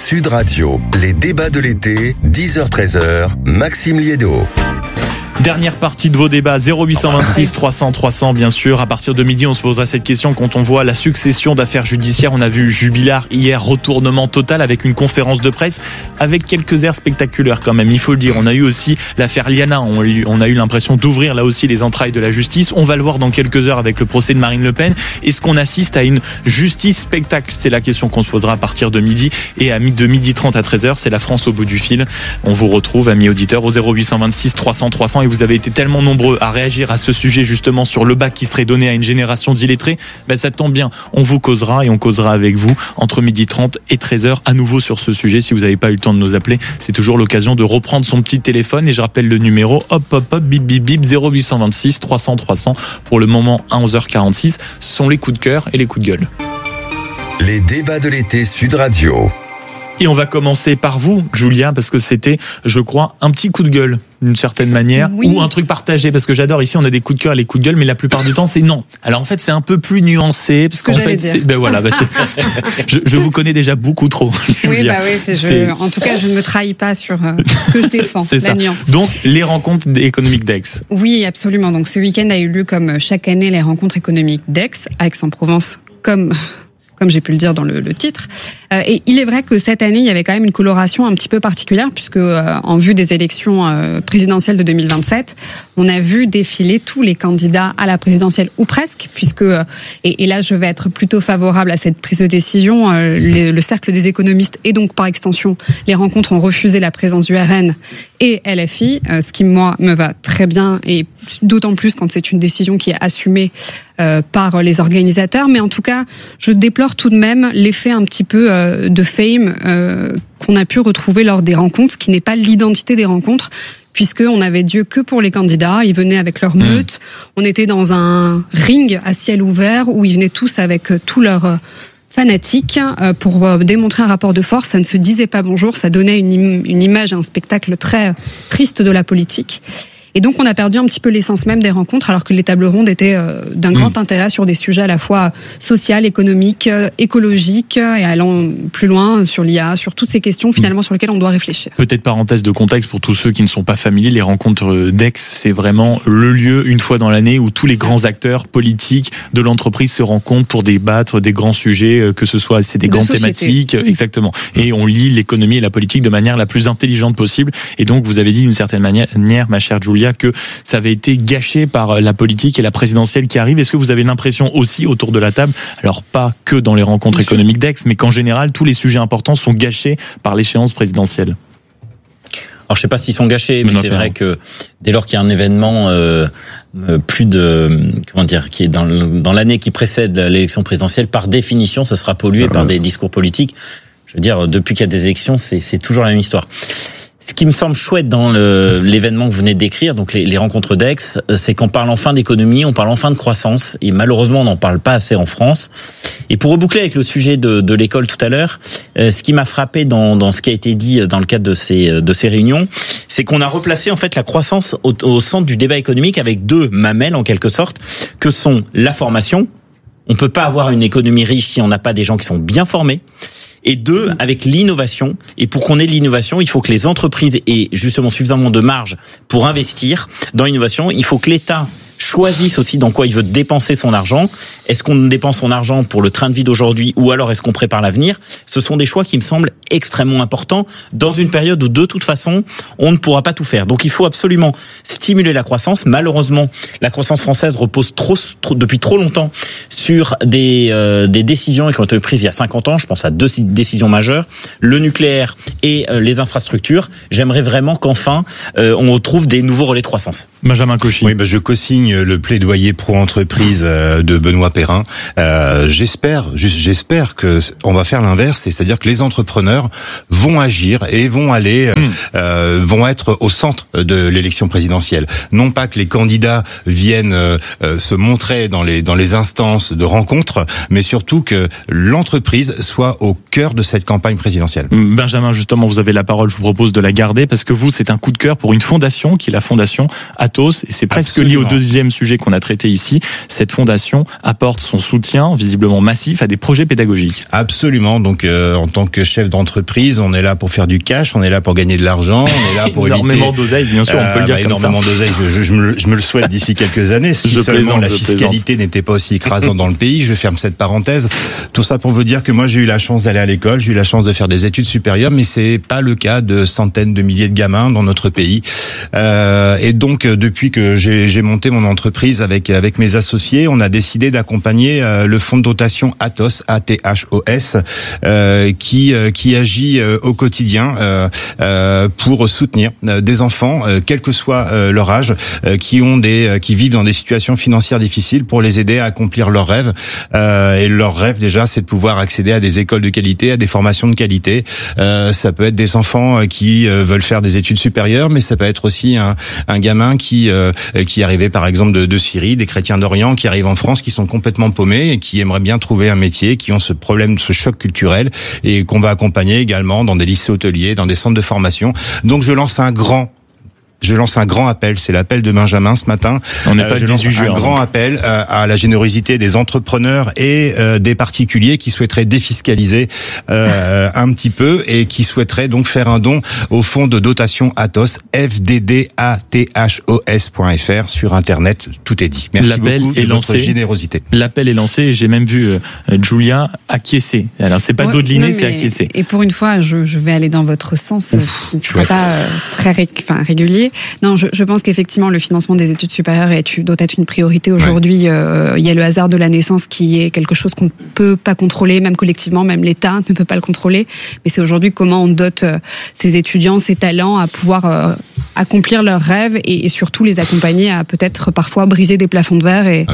Sud Radio, les débats de l'été, 10h-13h, Maxime Liédo. Dernière partie de vos débats, 0826 300 300 bien sûr. À partir de midi, on se posera cette question quand on voit la succession d'affaires judiciaires. On a vu Jubilard hier, retournement total avec une conférence de presse avec quelques airs spectaculaires quand même, il faut le dire. On a eu aussi l'affaire Liana, on a eu l'impression d'ouvrir là aussi les entrailles de la justice. On va le voir dans quelques heures avec le procès de Marine Le Pen. Est-ce qu'on assiste à une justice spectacle? C'est la question qu'on se posera à partir de midi. Et de 12h30 à 13h, c'est la France au bout du fil. On vous retrouve, amis auditeurs, au 0826 300 300. Et vous avez été tellement nombreux à réagir à ce sujet justement sur le bac qui serait donné à une génération d'illettrés. Ça tombe bien, on vous causera et on causera avec vous entre 12h30 et 13h à nouveau sur ce sujet. Si vous n'avez pas eu le temps de nous appeler, c'est toujours l'occasion de reprendre son petit téléphone et je rappelle le numéro bip bip bip 0826 300 300 pour le moment à 11h46. Ce sont les coups de cœur et les coups de gueule. Les débats de l'été Sud Radio. Et on va commencer par vous, Julia, parce que c'était, je crois, un petit coup de gueule, d'une certaine manière, oui. Ou un truc partagé, parce que j'adore, ici on a des coups de cœur et les coups de gueule, mais la plupart du temps c'est non. Alors en fait c'est un peu plus nuancé, parce qu'en fait, je vous connais déjà beaucoup trop, Julia. Oui, en tout cas je ne me trahis pas sur ce que je défends, c'est la ça. Nuance. Donc les rencontres économiques d'Aix. Oui, absolument. Donc ce week-end a eu lieu comme chaque année les rencontres économiques d'Aix, à Aix-en-Provence, comme j'ai pu le dire dans le titre. Et il est vrai que cette année, il y avait quand même une coloration un petit peu particulière, puisque en vue des élections présidentielles de 2027, on a vu défiler tous les candidats à la présidentielle, ou presque, puisque, et là je vais être plutôt favorable à cette prise de décision, le cercle des économistes et donc par extension les rencontres ont refusé la présence du RN et LFI, ce qui moi me va très bien, et d'autant plus quand c'est une décision qui est assumée par les organisateurs. Mais en tout cas, je déplore tout de même l'effet un petit peu de fame qu'on a pu retrouver lors des rencontres, ce qui n'est pas l'identité des rencontres, puisqu'on n'avait Dieu que pour les candidats. Ils venaient avec leur meute. On était dans un ring à ciel ouvert où ils venaient tous avec tout leur fanatique pour démontrer un rapport de force. Ça ne se disait pas bonjour, ça donnait une image, un spectacle très triste de la politique. Et donc on a perdu un petit peu l'essence même des rencontres, alors que les tables rondes étaient d'un grand intérêt sur des sujets à la fois social, économique, écologique, et allant plus loin sur l'IA, sur toutes ces questions finalement sur lesquelles on doit réfléchir. Peut-être parenthèse de contexte pour tous ceux qui ne sont pas familiers, les rencontres d'Aix, c'est vraiment le lieu une fois dans l'année où tous les grands acteurs politiques de l'entreprise se rencontrent pour débattre des grands sujets, que ce soit c'est des grandes thématiques, exactement. Et on lit l'économie et la politique de manière la plus intelligente possible. Et donc vous avez dit d'une certaine manière, ma chère Julia, que ça avait été gâché par la politique et la présidentielle qui arrive. Est-ce que vous avez l'impression aussi autour de la table, alors pas que dans les rencontres économiques d'Aix, mais qu'en général tous les sujets importants sont gâchés par l'échéance présidentielle? Alors je sais pas s'ils sont gâchés, mais c'est vrai que dès lors qu'il y a un événement qui est dans l'année qui précède l'élection présidentielle, par définition, ce sera pollué par des discours politiques. Je veux dire, depuis qu'il y a des élections, c'est toujours la même histoire. Ce qui me semble chouette dans l'événement que vous venez de décrire, donc les rencontres d'Aix, c'est qu'on parle enfin d'économie, on parle enfin de croissance, et malheureusement on n'en parle pas assez en France. Et pour reboucler avec le sujet de l'école tout à l'heure, ce qui m'a frappé dans ce qui a été dit dans le cadre de ces réunions, c'est qu'on a replacé en fait la croissance au centre du débat économique avec deux mamelles en quelque sorte, que sont la formation. On peut pas avoir une économie riche si on n'a pas des gens qui sont bien formés. Et deux, avec l'innovation. Et pour qu'on ait de l'innovation, il faut que les entreprises aient justement suffisamment de marge pour investir dans l'innovation. Il faut que l'État choisisse aussi dans quoi il veut dépenser son argent. Est-ce qu'on dépense son argent pour le train de vie d'aujourd'hui ou alors est-ce qu'on prépare l'avenir? Ce sont des choix qui me semblent extrêmement importants dans une période où de toute façon on ne pourra pas tout faire. Donc il faut absolument stimuler la croissance. Malheureusement, la croissance française repose depuis trop longtemps sur des décisions qui ont été prises il y a 50 ans. Je pense à deux décisions majeures, le nucléaire et les infrastructures. J'aimerais vraiment qu'enfin on retrouve des nouveaux relais de croissance. Benjamin Cauchy. Oui, je co-signe le plaidoyer pro-entreprise de Benoît Perrin. J'espère que on va faire l'inverse, c'est-à-dire que les entrepreneurs vont agir et vont aller, vont être au centre de l'élection présidentielle. Non pas que les candidats viennent se montrer dans les instances de rencontre, mais surtout que l'entreprise soit au cœur de cette campagne présidentielle. Benjamin, justement, vous avez la parole. Je vous propose de la garder parce que vous, c'est un coup de cœur pour une fondation qui est la fondation Athos, et c'est presque lié au deuxième sujet qu'on a traité ici. Cette fondation apporte son soutien, visiblement massif, à des projets pédagogiques. Absolument. Donc, en tant que chef d'entreprise entreprise, on est là pour faire du cash, on est là pour gagner de l'argent, on est là pour énormément d'oseille, bien sûr, on peut le dire comme énormément ça. d'oseille, je me le souhaite d'ici quelques années. Si seulement la fiscalité n'était pas aussi écrasante dans le pays, je ferme cette parenthèse. Tout ça pour vous dire que moi j'ai eu la chance d'aller à l'école, j'ai eu la chance de faire des études supérieures, mais c'est pas le cas de centaines de milliers de gamins dans notre pays. Et donc depuis que j'ai monté mon entreprise avec mes associés, on a décidé d'accompagner le fonds de dotation Athos, ATHOS, qui agit au quotidien pour soutenir des enfants, quel que soit leur âge, qui vivent dans des situations financières difficiles, pour les aider à accomplir leurs rêves. Et leur rêve déjà, c'est de pouvoir accéder à des écoles de qualité, à des formations de qualité. Ça peut être des enfants qui veulent faire des études supérieures, mais ça peut être aussi un gamin qui est arrivé par exemple de Syrie, des chrétiens d'Orient qui arrivent en France, qui sont complètement paumés et qui aimeraient bien trouver un métier, qui ont ce problème, ce choc culturel, et qu'on va accompagner également dans des lycées hôteliers, dans des centres de formation. Donc je lance un grand appel, c'est l'appel de Benjamin ce matin. On n'est pas le 18 juin. Un grand appel à la générosité des entrepreneurs et des particuliers qui souhaiteraient défiscaliser un petit peu et qui souhaiteraient donc faire un don au fonds de dotation Athos, fddathos.fr sur internet, tout est dit. Merci beaucoup de votre générosité. L'appel est lancé et j'ai même vu Julia acquiescer. Alors c'est pas dodeliner, c'est acquiescer. Et pour une fois, je vais aller dans votre sens, ce qui ne sera pas très régulier. Non, je pense qu'effectivement le financement des études supérieures doit être une priorité aujourd'hui. Ouais. Il y a le hasard de la naissance qui est quelque chose qu'on ne peut pas contrôler, même collectivement, même l'État ne peut pas le contrôler. Mais c'est aujourd'hui comment on dote ces étudiants, ces talents à pouvoir accomplir leurs rêves et surtout les accompagner à peut-être parfois briser des plafonds de verre et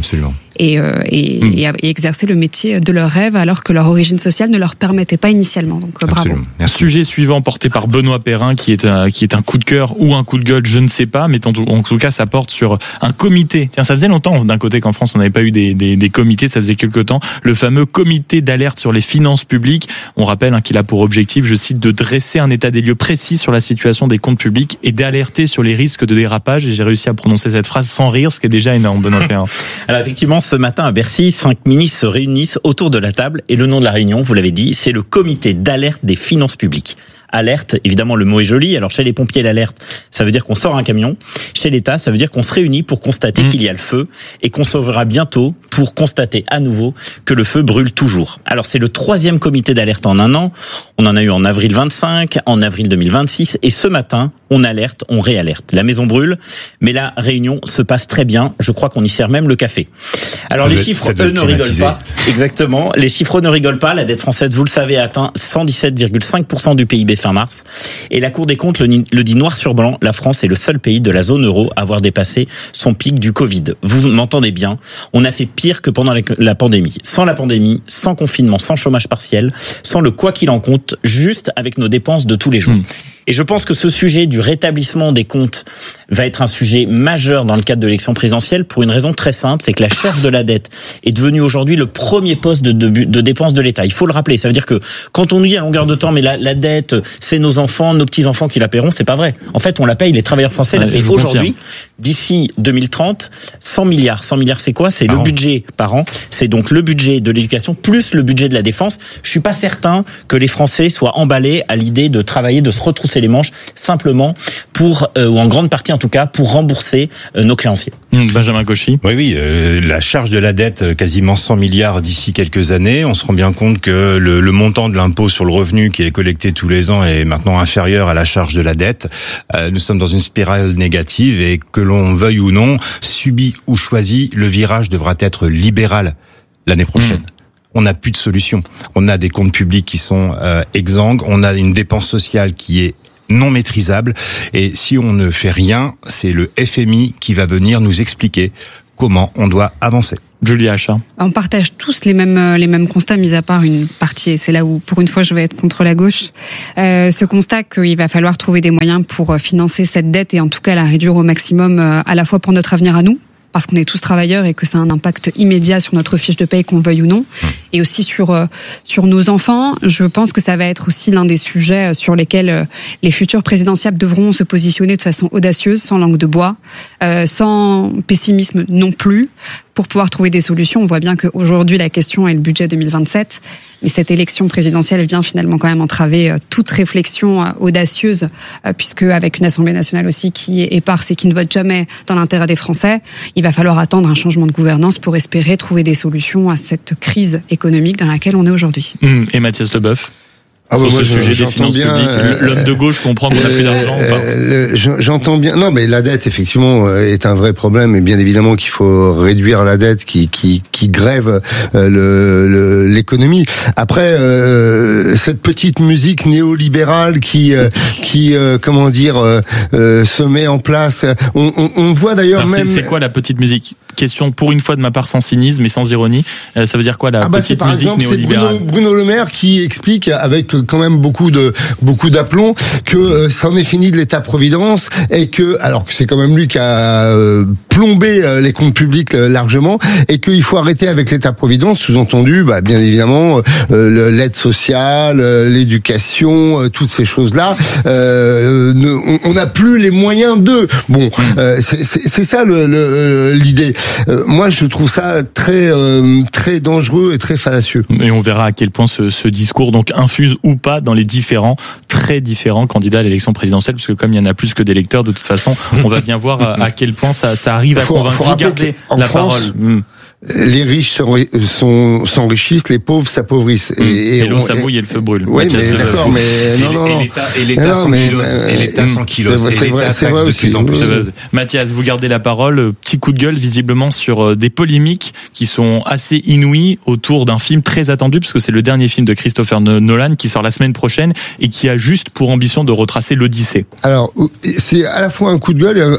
exercer le métier de leur rêve alors que leur origine sociale ne leur permettait pas initialement. Donc bravo. Merci. Sujet suivant porté par Benoît Perrin qui est un coup de cœur ou un coup de gueule, je ne sais pas, mais en tout cas ça porte sur un comité. Tiens, ça faisait longtemps d'un côté qu'en France on n'avait pas eu des comités, ça faisait quelques temps. Le fameux comité d'alerte sur les finances publiques. On rappelle qu'il a pour objectif, je cite, de dresser un état des lieux précis sur la situation des comptes publics et d'alerter sur les risques de dérapage. Et j'ai réussi à prononcer cette phrase sans rire, ce qui est déjà énorme, Benoît Perrin. Alors effectivement, ce matin à Bercy, 5 ministres se réunissent autour de la table et le nom de la réunion, vous l'avez dit, c'est le comité d'alerte des finances publiques. Alerte, évidemment le mot est joli. Alors chez les pompiers, l'alerte, ça veut dire qu'on sort un camion. Chez l'État, ça veut dire qu'on se réunit pour constater qu'il y a le feu et qu'on sauvera bientôt pour constater à nouveau que le feu brûle toujours. Alors c'est le 3e comité d'alerte en un an. On en a eu en avril 25, en avril 2026 et ce matin, on alerte, on réalerte. La maison brûle, mais la réunion se passe très bien. Je crois qu'on y sert même le café. Alors les chiffres, eux, ne rigolent pas. Exactement. Les chiffres ne rigolent pas. La dette française, vous le savez, a atteint 117,5% du PIB fin mars. Et la Cour des comptes le dit noir sur blanc, la France est le seul pays de la zone euro à avoir dépassé son pic du Covid. Vous m'entendez bien, on a fait pire que pendant la pandémie. Sans la pandémie, sans confinement, sans chômage partiel, sans le quoi qu'il en compte, juste avec nos dépenses de tous les jours. Et je pense que ce sujet du rétablissement des comptes va être un sujet majeur dans le cadre de l'élection présidentielle pour une raison très simple, c'est que la charge de la dette est devenue aujourd'hui le premier poste de dépense de l'État. Il faut le rappeler. Ça veut dire que quand on nous dit à longueur de temps, mais la dette, c'est nos enfants, nos petits-enfants qui la paieront, c'est pas vrai. En fait, on la paye, les travailleurs français la payent aujourd'hui. D'ici 2030, 100 milliards. 100 milliards, c'est quoi? C'est le budget par an. C'est donc le budget de l'éducation plus le budget de la défense. Je suis pas certain que les Français soient emballés à l'idée de travailler, de se retrousser les manches simplement pour, ou en grande partie en tout cas, pour rembourser nos créanciers. Benjamin Cauchy. Oui, la charge de la dette, quasiment 100 milliards d'ici quelques années. On se rend bien compte que le montant de l'impôt sur le revenu qui est collecté tous les ans est maintenant inférieur à la charge de la dette. Nous sommes dans une spirale négative et que l'on veuille ou non, subi ou choisi, le virage devra être libéral l'année prochaine. On n'a plus de solution. On a des comptes publics qui sont exsangues. On a une dépense sociale qui est non maîtrisable. Et si on ne fait rien, c'est le FMI qui va venir nous expliquer comment on doit avancer. Julia Achard. On partage tous les mêmes constats, mis à part une partie, et c'est là où, pour une fois, je vais être contre la gauche. Ce constat qu'il va falloir trouver des moyens pour financer cette dette et en tout cas la réduire au maximum, à la fois pour notre avenir à nous, parce qu'on est tous travailleurs et que ça a un impact immédiat sur notre fiche de paye, qu'on veuille ou non, et aussi sur nos enfants. Je pense que ça va être aussi l'un des sujets sur lesquels les futurs présidentiables devront se positionner de façon audacieuse, sans langue de bois, sans pessimisme non plus, pour pouvoir trouver des solutions. On voit bien qu'aujourd'hui, la question est le budget 2027. Mais cette élection présidentielle vient finalement quand même entraver toute réflexion audacieuse, puisque avec une Assemblée nationale aussi qui est éparse et qui ne vote jamais dans l'intérêt des Français, il va falloir attendre un changement de gouvernance pour espérer trouver des solutions à cette crise économique dans laquelle on est aujourd'hui. Et Mathias Leboeuf? Ah bah moi, sujet j'entends des finances bien. publiques. L'homme de gauche comprend qu'on n'a plus d'argent ou pas? J'entends bien. Non, mais la dette, effectivement, est un vrai problème. Et bien évidemment qu'il faut réduire la dette qui grève l'économie. Après, cette petite musique néolibérale qui comment dire, se met en place. On voit d'ailleurs même. C'est quoi la petite musique? Question pour une fois de ma part sans cynisme et sans ironie. Ça veut dire quoi la petite par musique exemple, néolibérale? C'est Bruno Le Maire qui explique avec quand même beaucoup d'aplomb que c'en est fini de l'État-providence et que, alors que c'est quand même lui qui a plombé les comptes publics largement, et qu'il faut arrêter avec l'État-providence, sous-entendu, bien évidemment, l'aide sociale, l'éducation, toutes ces choses-là. On n'a plus les moyens d'eux. Bon, c'est ça l'idée. Moi, je trouve ça très dangereux et très fallacieux. Et on verra à quel point ce discours donc infuse ou pas dans les très différents candidats à l'élection présidentielle, parce que comme il y en a plus que d'électeurs, de toute façon, on va bien voir à quel point ça arrive à convaincre. Vous gardez la parole. Les riches s'enrichissent, les pauvres s'appauvrissent. Et l'eau ça mouille et le feu brûle. Oui, mais d'accord, mais non. Et l'État sans kilos. C'est vrai aussi. Mathias, vous gardez la parole. Petit coup de gueule visiblement sur des polémiques qui sont assez inouïes autour d'un film très attendu, parce que c'est le dernier film de Christopher Nolan qui sort la semaine prochaine et qui a juste pour ambition de retracer l'Odyssée. Alors, c'est à la fois un coup de gueule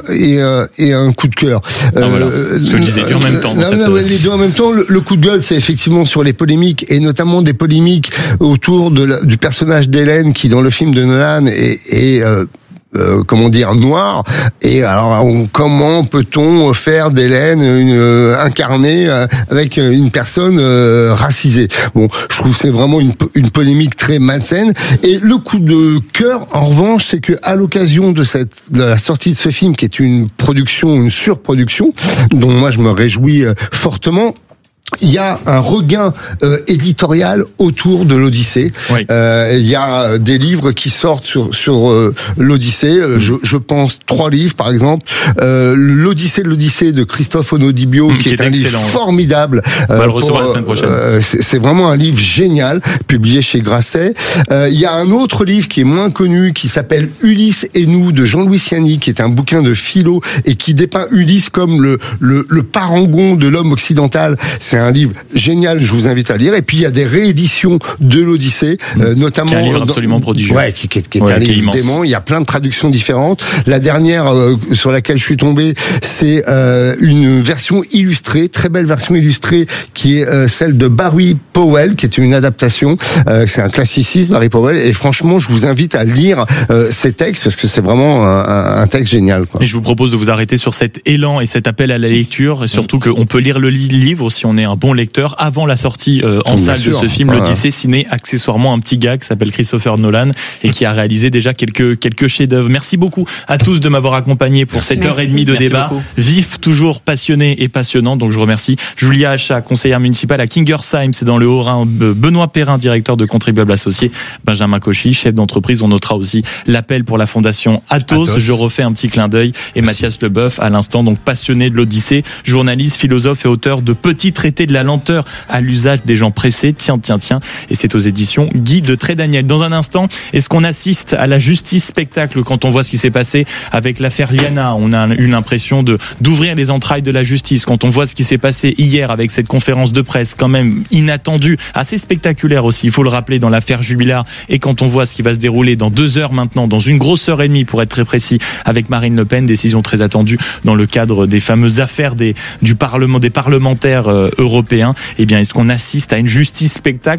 et un coup de cœur. Voilà. Ce que je disais en même temps. Les deux en même temps. Le coup de gueule, c'est effectivement sur les polémiques, et notamment des polémiques autour du personnage d'Hélène qui, dans le film de Nolan, est comment dire, noir. Et alors, comment peut-on faire d'Hélène incarnée avec une personne racisée? Bon, je trouve que c'est vraiment une polémique très malsaine. Et le coup de cœur, en revanche, c'est que à l'occasion de la sortie de ce film, qui est une surproduction, dont moi je me réjouis fortement, il y a un regain éditorial autour de l'Odyssée. Oui. Il y a des livres qui sortent sur l'Odyssée. Je pense 3 livres, par exemple. L'Odyssée de Christophe Onodibio, qui est un livre formidable. On va le recevoir la semaine prochaine. C'est vraiment un livre génial, publié chez Grasset. Il y a un autre livre qui est moins connu, qui s'appelle Ulysse et nous, de Jean-Louis Siani, qui est un bouquin de philo et qui dépeint Ulysse comme le parangon de l'homme occidental. C'est un livre génial, je vous invite à lire. Et puis il y a des rééditions de l'Odyssée, notamment. Qui est un livre absolument prodigieux. Ouais, qui est un livre dément. Il y a plein de traductions différentes. La dernière sur laquelle je suis tombé, c'est une version illustrée, très belle version illustrée, qui est celle de Barry Powell, qui est une adaptation. C'est un classicisme, Barry Powell. Et franchement, je vous invite à lire ces textes, parce que c'est vraiment un texte génial, quoi. Et je vous propose de vous arrêter sur cet élan et cet appel à la lecture, et surtout qu'on peut lire le livre si on est un bon lecteur avant la sortie en salle de ce film, l'Odyssée, ciné accessoirement un petit gars qui s'appelle Christopher Nolan et qui a réalisé déjà quelques chefs-d'œuvre. Merci beaucoup à tous de m'avoir accompagné pour cette heure et demie de débat. Vif, toujours passionné et passionnant. Donc je remercie Julia Achat, conseillère municipale à Kingersheim, c'est dans le Haut-Rhin, Benoît Perrin, directeur de Contribuables Associés, Benjamin Cauchy, chef d'entreprise. On notera aussi l'appel pour la fondation Athos. Je refais un petit clin d'œil. Et Mathias Leboeuf, à l'instant, donc passionné de l'Odyssée, journaliste, philosophe et auteur de Petit traité de la lenteur à l'usage des gens pressés. Tiens. Et c'est aux éditions Guy de Trédaniel. Dans un instant, est-ce qu'on assiste à la justice spectacle quand on voit ce qui s'est passé avec l'affaire Liana? On a eu l'impression d'ouvrir les entrailles de la justice. Quand on voit ce qui s'est passé hier avec cette conférence de presse quand même inattendue, assez spectaculaire aussi, il faut le rappeler, dans l'affaire Jubilard. Et quand on voit ce qui va se dérouler dans 2 heures maintenant, dans une grosse heure et demie pour être très précis, avec Marine Le Pen, décision très attendue dans le cadre des fameuses affaires du Parlement, des parlementaires européens. Eh bien, est-ce qu'on assiste à une justice spectacle?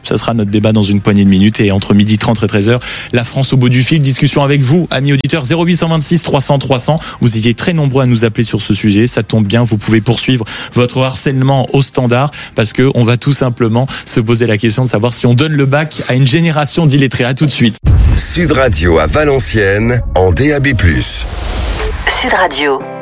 Ça sera notre débat dans une poignée de minutes. Et entre 12h30 et 13h, la France au bout du fil. Discussion avec vous, amis auditeurs. 0826 300 300. Vous étiez très nombreux à nous appeler sur ce sujet. Ça tombe bien. Vous pouvez poursuivre votre harcèlement au standard parce que on va tout simplement se poser la question de savoir si on donne le bac à une génération d'illettrés. À tout de suite. Sud Radio à Valenciennes en DAB+. Sud Radio.